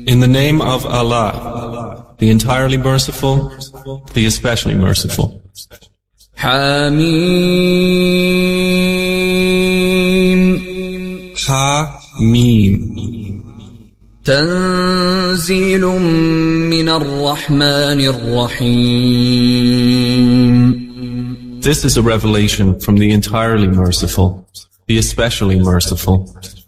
In the name of Allah, the entirely merciful, the especially merciful. حميم Ha-Mim. تنزيل من الرحمن الرحيم. This is a revelation from the entirely merciful, the especially merciful.